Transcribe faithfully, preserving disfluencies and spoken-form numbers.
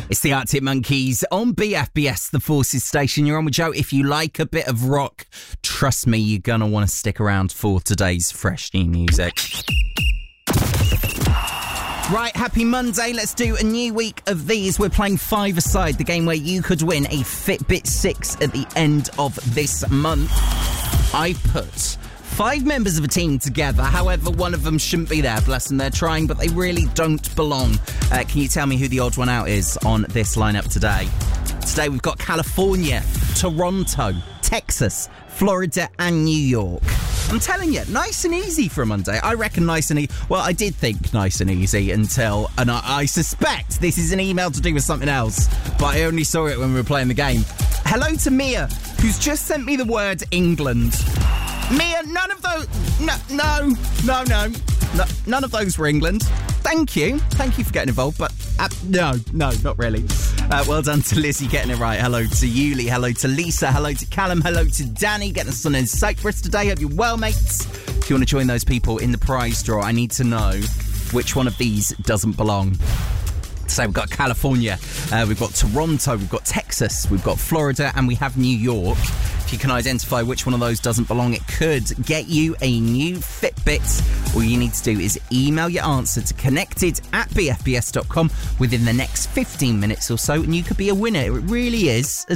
It's the Arctic Monkeys on B F B S, the Forces station. You're on with Joe. If you like a bit of rock, trust me, you're going to want to stick around for today's fresh new music. Right, happy Monday. Let's do a new week of these. We're playing Five-A-Side, the game where you could win a Fitbit six at the end of this month. I put five members of a team together. However, one of them shouldn't be there. Bless them, they're trying, but they really don't belong. Uh, can you tell me who the odd one out is on this lineup today? Today we've got California, Toronto, Texas, Florida and New York. I'm telling you, nice and easy for a Monday. I reckon nice and easy. Well, I did think nice and easy until, and I, I suspect this is an email to do with something else, but I only saw it when we were playing the game. Hello to Mia, who's just sent me the word England. Mia, none of those... No, no, no, no. no none of those were England. Thank you. Thank you for getting involved, but uh, no, no, not really. Uh, well done to Lizzie getting it right. Hello to Yuli. Hello to Lisa. Hello to Callum. Hello to Danny getting us on in Cyprus today. Hope you're well, mates. If you want to join those people in the prize draw, I need to know which one of these doesn't belong. So we've got California, uh, we've got Toronto, we've got Texas, we've got Florida, and we have New York. If you can identify which one of those doesn't belong, it could get you a new Fitbit. All you need to do is email your answer to connected at b f b s dot com within the next fifteen minutes or so, and you could be a winner. It really is as